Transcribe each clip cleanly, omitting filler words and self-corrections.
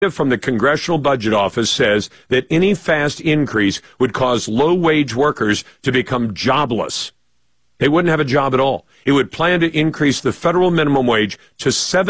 from the Congressional Budget Office says that any fast increase would cause low-wage workers to become jobless. They wouldn't have a job at all. It would plan to increase the federal minimum wage to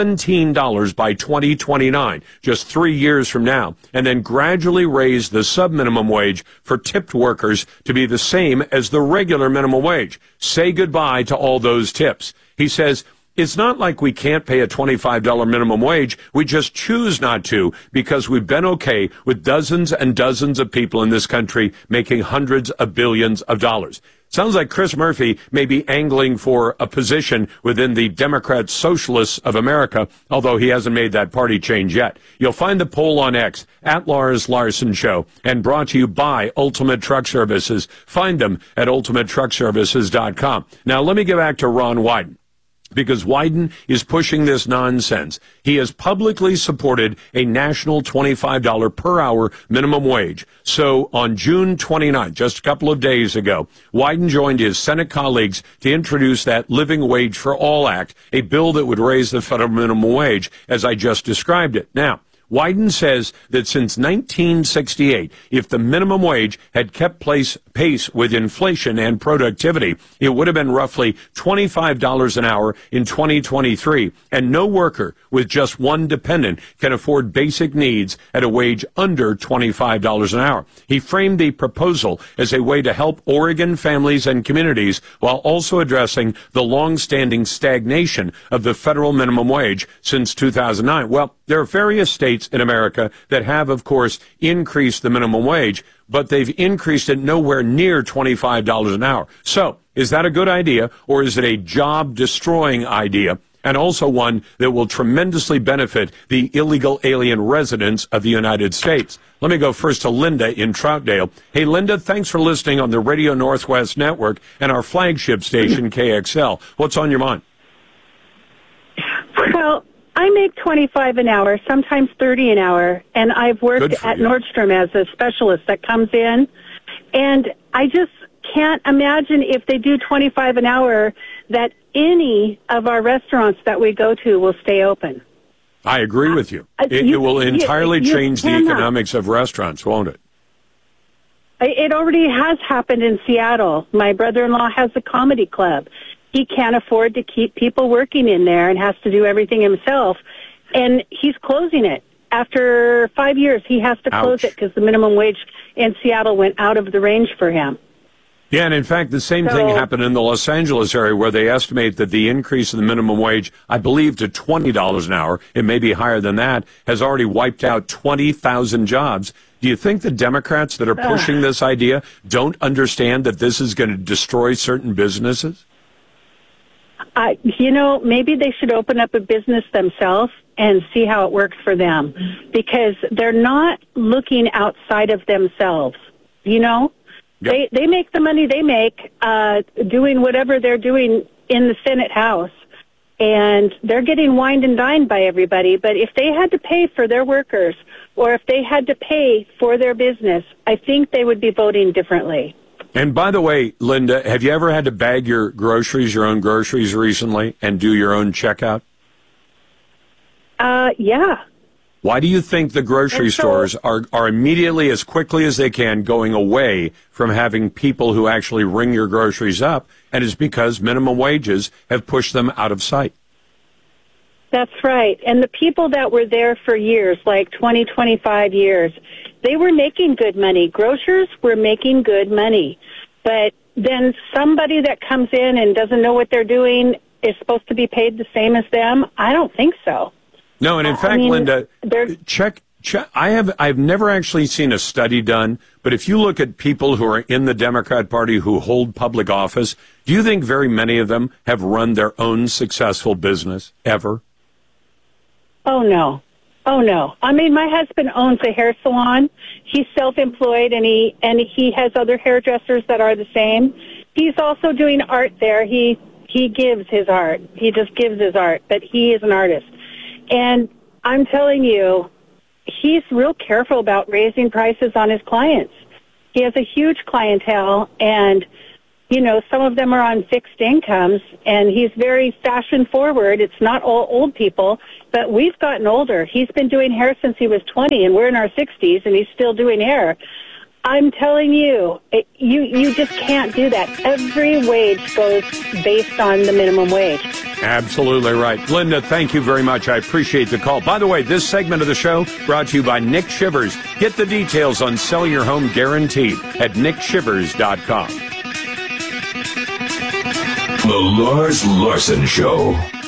$17 by 2029, just 3 years from now, and then gradually raise the sub-minimum wage for tipped workers to be the same as the regular minimum wage. Say goodbye to all those tips. He says, it's not like we can't pay a $25 minimum wage. We just choose not to because we've been okay with dozens and dozens of people in this country making hundreds of billions of dollars. Sounds like Chris Murphy may be angling for a position within the Democrat Socialists of America, although he hasn't made that party change yet. You'll find the poll on X, @LarsLarson Show, and brought to you by Ultimate Truck Services. Find them at ultimatetruckservices.com. Now, let me get back to Ron Wyden, because Wyden is pushing this nonsense. He has publicly supported a national $25 per hour minimum wage. So on June 29th, just a couple of days ago, Wyden joined his Senate colleagues to introduce that Living Wage for All Act, a bill that would raise the federal minimum wage, as I just described it. Now, Wyden says that since 1968, if the minimum wage had kept pace with inflation and productivity, it would have been roughly $25 an hour in 2023, and no worker with just one dependent can afford basic needs at a wage under $25 an hour. He framed the proposal as a way to help Oregon families and communities while also addressing the long-standing stagnation of the federal minimum wage since 2009. Well, there are various states in America that have, of course, increased the minimum wage, but they've increased it nowhere near $25 an hour. So, is that a good idea, or is it a job-destroying idea, and also one that will tremendously benefit the illegal alien residents of the United States? Let me go first to Linda in Troutdale. Hey, Linda, thanks for listening on the Radio Northwest Network and our flagship station, KXL. What's on your mind? Well, I make $25 an hour, sometimes $30 an hour, and I've worked at Nordstrom as a specialist that comes in, and I just can't imagine if they do $25 an hour that any of our restaurants that we go to will stay open. I agree with you. It will entirely change the economics of restaurants, won't it? It already has happened in Seattle. My brother-in-law has a comedy club. He can't afford to keep people working in there and has to do everything himself. And he's closing it. After 5 years, he has to close it because the minimum wage in Seattle went out of the range for him. Yeah, and in fact, the same thing happened in the Los Angeles area where they estimate that the increase in the minimum wage, I believe, to $20 an hour, it may be higher than that, has already wiped out 20,000 jobs. Do you think the Democrats that are pushing this idea don't understand that this is going to destroy certain businesses? Maybe they should open up a business themselves and see how it works for them, because they're not looking outside of themselves, Yep. They make the money they make doing whatever they're doing in the Senate House, and they're getting wined and dined by everybody. But if they had to pay for their workers or if they had to pay for their business, I think they would be voting differently. And by the way, Linda, have you ever had to bag your own groceries recently, and do your own checkout? Yeah. Why do you think the grocery stores are immediately, as quickly as they can, going away from having people who actually ring your groceries up? And it's because minimum wages have pushed them out of sight. That's right. And the people that were there for years, like 20, 25 years, they were making good money. Grocers were making good money. But then somebody that comes in and doesn't know what they're doing is supposed to be paid the same as them? I don't think so. No, and in fact, Linda, check. I've never actually seen a study done, but if you look at people who are in the Democrat Party who hold public office, do you think very many of them have run their own successful business ever? Oh, no. I mean, my husband owns a hair salon. He's self-employed, and he has other hairdressers that are the same. He's also doing art there. He gives his art. He just gives his art, but he is an artist. And I'm telling you, he's real careful about raising prices on his clients. He has a huge clientele, and some of them are on fixed incomes, and he's very fashion forward. It's not all old people, but we've gotten older. He's been doing hair since he was 20, and we're in our 60s, and he's still doing hair. I'm telling you, you just can't do that. Every wage goes based on the minimum wage. Absolutely right. Linda, thank you very much. I appreciate the call. By the way, this segment of the show brought to you by Nick Shivers. Get the details on selling your home guaranteed at nickshivers.com. The Lars Larson Show.